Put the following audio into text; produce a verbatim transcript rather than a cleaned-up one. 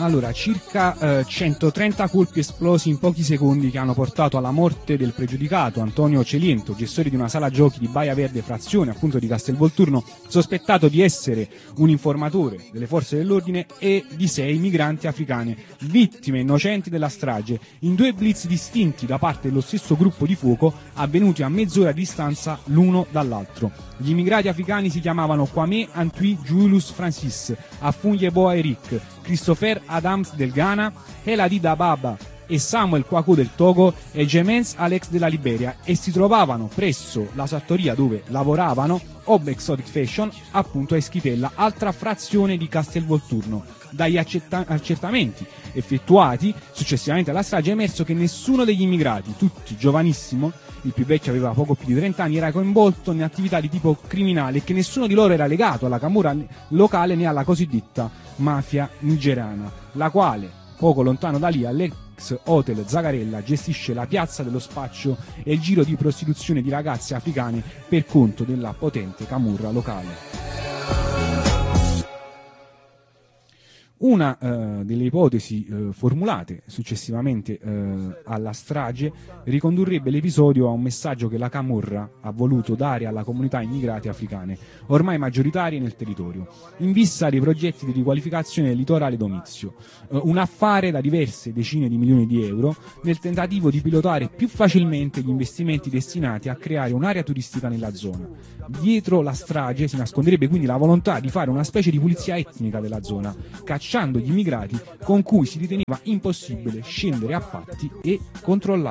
Allora, circa eh, centotrenta colpi esplosi in pochi secondi che hanno portato alla morte del pregiudicato Antonio Celiento, gestore di una sala giochi di Baia Verde, frazione appunto di Castelvolturno, sospettato di essere un informatore delle forze dell'ordine, e di sei migranti africane, vittime innocenti della strage, in due blitz distinti da parte dello stesso gruppo di fuoco, avvenuti a mezz'ora di distanza l'uno dall'altro. Gli immigrati africani si chiamavano Kwame Antwi Julius Francis, Afunye Boa Eric, Christopher Adams del Ghana, Eladi Dababa e Samuel Kwaku del Togo e Jemens Alex della Liberia, e si trovavano presso la sartoria dove lavoravano Ob Exotic Fashion, appunto a Eschitella, altra frazione di Castelvolturno. Dagli accetta- accertamenti effettuati successivamente alla strage è emerso che nessuno degli immigrati, tutti giovanissimo, il più vecchio aveva poco più di trenta anni, era coinvolto in attività di tipo criminale e che nessuno di loro era legato alla camorra locale né alla cosiddetta mafia nigeriana, la quale, poco lontano da lì, all'ex hotel Zagarella, gestisce la piazza dello spaccio e il giro di prostituzione di ragazze africane per conto della potente camorra locale. Una uh, delle ipotesi uh, formulate successivamente uh, alla strage ricondurrebbe l'episodio a un messaggio che la camorra ha voluto dare alla comunità immigrate africane, ormai maggioritarie nel territorio, in vista dei progetti di riqualificazione del litorale domizio, uh, un affare da diverse decine di milioni di euro nel tentativo di pilotare più facilmente gli investimenti destinati a creare un'area turistica nella zona. Dietro la strage si nasconderebbe quindi la volontà di fare una specie di pulizia etnica della zona, cacciando gli immigrati con cui si riteneva impossibile scendere a patti e controllare.